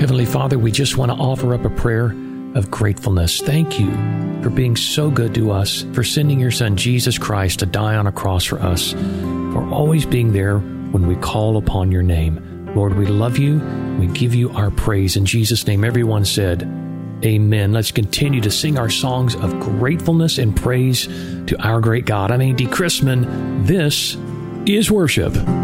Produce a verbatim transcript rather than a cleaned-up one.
Heavenly Father, we just want to offer up a prayer of gratefulness. Thank you for being so good to us, for sending your Son, Jesus Christ, to die on a cross for us, for always being there when we call upon your name. Lord, we love you. We give you our praise. In Jesus' name, everyone said, amen. Let's continue to sing our songs of gratefulness and praise to our great God. I'm Andy Chrisman. This is worship.